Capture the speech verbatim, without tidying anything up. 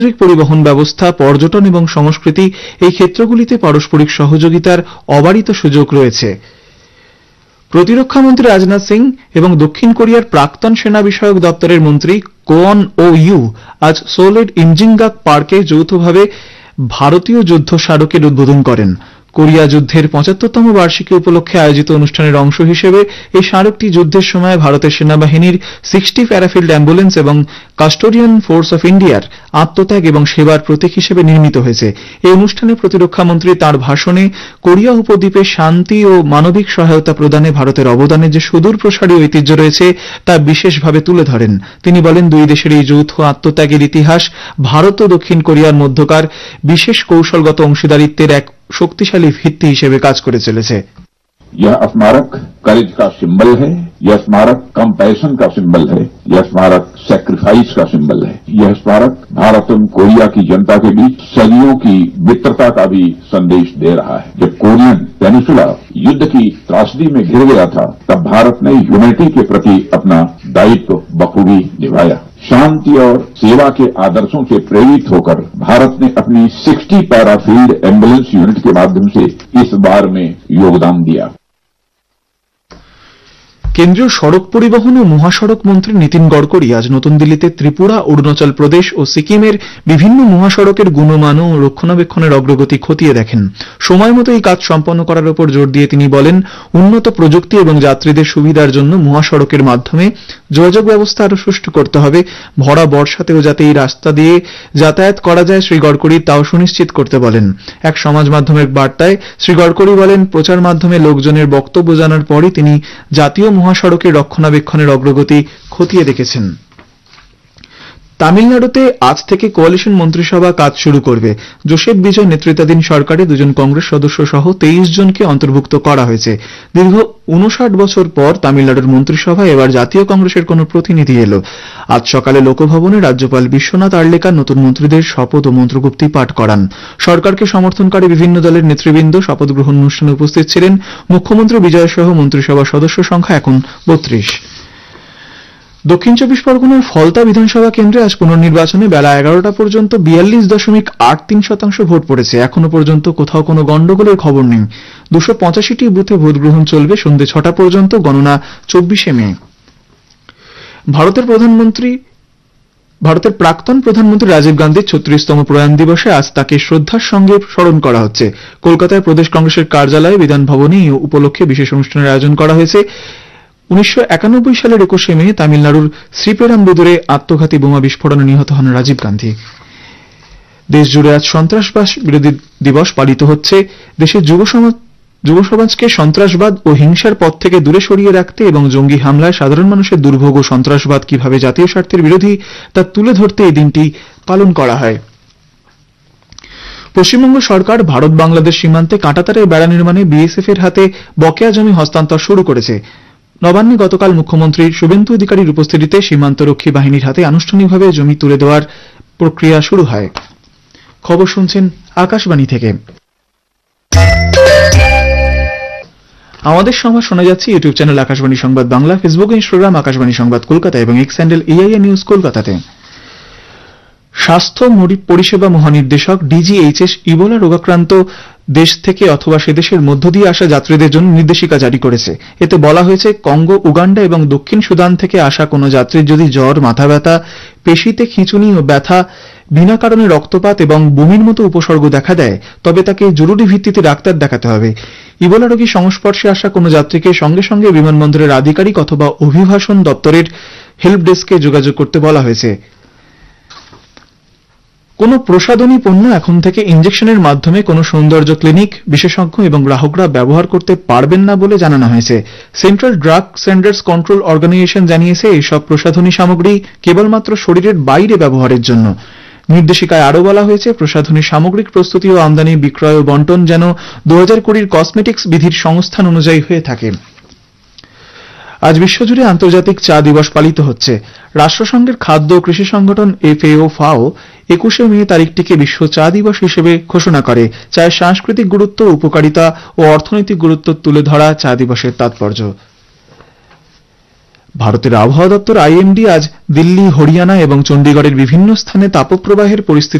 পরিবহন ব্যবস্থা, পর্যটন এবং সংস্কৃতি এই ক্ষেত্রগুলিতে পারস্পরিক সহযোগিতার অবারিত সুযোগ রয়েছে। প্রতিরক্ষামন্ত্রী রাজনাথ সিং এবং দক্ষিণ কোরিয়ার প্রাক্তন সেনা বিষয়ক দপ্তরের মন্ত্রী কোয়ন ও ইউ আজ সোলের ইমজিংগাক পার্কে যৌথভাবে ভারতীয় যুদ্ধ স্মারকের উদ্বোধন করেন। কোরিয়া যুদ্ধের পঁচাত্তরতম বার্ষিকী উপলক্ষে আয়োজিত অনুষ্ঠানের অংশ হিসেবে এই স্মারকটি যুদ্ধের সময় ভারতের সেনাবাহিনীর সিক্সটি প্যারাফিল্ড অ্যাম্বুলেন্স এবং কাস্টোডিয়ান ফোর্স অফ ইন্ডিয়ার আত্মত্যাগ এবং সেবার প্রতীক হিসেবে নির্মিত হয়েছে। এই অনুষ্ঠানে প্রতিরক্ষামন্ত্রী তাঁর ভাষণে কোরিয়া উপদ্বীপে শান্তি ও মানবিক সহায়তা প্রদানে ভারতের অবদানের যে সুদূর প্রসারী ঐতিহ্য রয়েছে তা বিশেষভাবে তুলে ধরেন। তিনি বলেন, দুই দেশের এই যৌথ আত্মত্যাগের ইতিহাস ভারত ও দক্ষিণ কোরিয়ার মধ্যকার বিশেষ কৌশলগত অংশীদারিত্বের এক शक्तिशाली भित्ति हिसेबे काज करे चलेছে। यह स्मारक करेज का सिंबल है, यह स्मारक कंपैशन का सिंबल है, यह स्मारक सैक्रिफाइस का सिंबल है। यह स्मारक भारत और कोरिया की जनता के बीच सदियों की मित्रता का भी संदेश दे रहा है। जब कोरियन पेनिसुला युद्ध की त्रासदी में घिर गया था, तब भारत ने ह्यूमैनिटी के प्रति अपना दायित्व बखूबी निभाया। शांति और सेवा के आदर्शों से प्रेरित होकर भारत ने अपनी सिक्सटी पैराफील्ड एम्बुलेंस यूनिट के माध्यम से इस बार में योगदान दिया। কেন্দ্রীয় সড়ক পরিবহন ও মহাসড়ক মন্ত্রী নীতিন গড়করি আজ নতুন দিল্লিতে ত্রিপুরা, অরুণাচল প্রদেশ ও সিকিমের বিভিন্ন মহাসড়কের গুণমান ও রক্ষণাবেক্ষণের অগ্রগতি খতিয়ে দেখেন। সময়মতো এই কাজ সম্পন্ন করার উপর জোর দিয়ে তিনি বলেন, উন্নত প্রযুক্তি এবং যাত্রীদের সুবিধার জন্য মহাসড়কের মাধ্যমে যোগাযোগ ব্যবস্থা আরও সুষ্ঠু করতে হবে। ভরা বর্ষাতেও যাতে এই রাস্তা দিয়ে যাতায়াত করা যায় শ্রী গড়করি তাও সুনিশ্চিত করতে বলেন। এক সমাজ মাধ্যমের বার্তায় শ্রী গড়করি বলেন, প্রচার মাধ্যমে লোকজনের বক্তব্য জানার পরই তিনি জাতীয় মহাসড়কের রক্ষণাবেক্ষণের অগ্রগতি খতিয়ে দেখেছেন। তামিলনাড়ুতে আজ থেকে কোয়ালিশন মন্ত্রিসভা কাজ শুরু করবে। জোসেফ বিজয় নেতৃত্বাধীন সরকারে দুজন কংগ্রেস সদস্য সহ তেইশ জনকে অন্তর্ভুক্ত করা হয়েছে। দীর্ঘ উনষাট বছর পর তামিলনাড়ুর মন্ত্রিসভায় এবার জাতীয় কংগ্রেসের কোন প্রতিনিধি এলো। আজ সকালে লোকভবনে রাজ্যপাল বিশ্বনাথ আর্লেকার নতুন মন্ত্রীদের শপথ ও মন্ত্রগুপ্তি পাঠ করান। সরকারকে সমর্থনকারী বিভিন্ন দলের নেতৃবৃন্দ শপথ গ্রহণ অনুষ্ঠানে উপস্থিত ছিলেন। মুখ্যমন্ত্রী বিজয় সহ মন্ত্রিসভার সদস্য সংখ্যা এখন বত্রিশ। দক্ষিণ চব্বিশ পরগনার ফলতা বিধানসভা কেন্দ্রে আজ পুনর্নির্বাচনে বেলা এগারোটা পর্যন্ত বিয়াল্লিশ দশমিক আট তিন শতাংশ ভোট পড়েছে। এখনো পর্যন্ত কোথাও কোনো গন্ডগোলের খবর নেই। দুশো পঁচাশিটি বুথে ভোট গ্রহণ চলবে সন্ধ্যে ছটা পর্যন্ত, গণনা চব্বিশে মে। ভারতের প্রধানমন্ত্রী ভারতের প্রাক্তন প্রধানমন্ত্রী রাজীব গান্ধীর ছত্রিশতম প্রয়াণ দিবসে আজ তাকে শ্রদ্ধার সঙ্গে স্মরণ করা হচ্ছে। কলকাতায় প্রদেশ কংগ্রেসের কার্যালয়ে বিধান ভবনে এই উপলক্ষে বিশেষ অনুষ্ঠানের আয়োজন করা হয়েছে। উনিশশো একানব্বই সালের একুশে মে তামিলনাড়ুর শ্রীপেরাম্বুদুরে আত্মঘাতী বোমা বিস্ফোরণে নিহত হন রাজীব গান্ধী। দেশজুড়ে আজ সন্ত্রাসবাদ বিরোধী দিবস পালিত হচ্ছে। দেশের যুব সমাজ যুব সমাজকে সন্ত্রাসবাদ ও হিংসার পথ থেকে দূরে সরিয়ে রাখতে এবং জঙ্গি হামলায় সাধারণ মানুষের দুর্ভোগ ও সন্ত্রাসবাদ কিভাবে জাতীয় স্বার্থের বিরোধী তা তুলে ধরতে এই দিনটি পালন করা হয়। পশ্চিমবঙ্গ সরকার ভারত বাংলাদেশ সীমান্তে কাঁটাতারের বেড়া নির্মাণে বিএসএফ এর হাতে বকেয়া জমি হস্তান্তর শুরু করেছে। নবান্নে গতকাল মুখ্যমন্ত্রী শুভেন্দু অধিকারীর উপস্থিতিতে সীমান্তরক্ষী বাহিনীর হাতে আনুষ্ঠানিকভাবে জমি তুলে দেওয়ার প্রক্রিয়া শুরু হয়। খবর শুনছেন আকাশবাণী থেকে। আমাদের সংবাদ শোনা যাচ্ছে ইউটিউব চ্যানেল আকাশবাণী সংবাদ বাংলা, ফেসবুক ও ইনস্টাগ্রাম আকাশবাণী সংবাদ কলকাতা এবং এক্স হ্যান্ডেল এআইএ নিউজ কলকাতাতে। স্বাস্থ্য পরিষেবা মহানির্দেশক ডিজিএইচএস ইবোলা রোগাক্রান্ত দেশ থেকে অথবা সে দেশের মধ্য দিয়ে আসা যাত্রীদের জন্য নির্দেশিকা জারি করেছে। এতে বলা হয়েছে, কঙ্গো, উগান্ডা এবং দক্ষিণ সুদান থেকে আসা কোনো যাত্রীর যদি জ্বর, মাথা ব্যথা, পেশিতে খিঁচুনি ও ব্যথা, বিনা কারণে রক্তপাত এবং বমির মতো উপসর্গ দেখা দেয়, তবে তাকে জরুরি ভিত্তিতে ডাক্তার দেখাতে হবে। ইবোলা রোগীর সংস্পর্শে আসা কোনো যাত্রীকে সঙ্গে সঙ্গে বিমানবন্দরের আধিকারিক অথবা অভিবাসন দপ্তরের হেল্প ডেস্কে যোগাযোগ করতে বলা হয়েছে। কোন প্রসাধনী পণ্য এখন থেকে ইনজেকশনের মাধ্যমে কোন সৌন্দর্য ক্লিনিক, বিশেষজ্ঞ এবং গ্রাহকরা ব্যবহার করতে পারবেন না বলে জানানো হয়েছে। Central drug standards control organisation জানিয়েছে, এইসব প্রসাধনী সামগ্রী কেবলমাত্র শরীরের বাইরে ব্যবহারের জন্য। নির্দেশিকায় আরও বলা হয়েছে, প্রসাধনী সামগ্রিক প্রস্তুতি ও আমদানি, বিক্রয় ও বন্টন যেন দু হাজার কুড়ির কসমেটিক্স বিধির সংস্থান অনুযায়ী হয়ে থাকে। আজ বিশ্বজুড়ে আন্তর্জাতিক চা দিবস পালিত হচ্ছে। রাষ্ট্রসংঘের খাদ্য ও কৃষি সংগঠন এফএও ফাও একুশে মে তারিখটিকে বিশ্ব চা দিবস হিসেবে ঘোষণা করে। চায়ের সাংস্কৃতিক গুরুত্ব, উপকারিতা ও অর্থনৈতিক গুরুত্ব তুলে ধরা চা দিবসের তাৎপর্য। ভারতের আবহাওয়া দপ্তর আইএমডি আজ দিল্লি, হরিয়ানা এবং চণ্ডীগড়ের বিভিন্ন স্থানে তাপপ্রবাহের পরিস্থিতি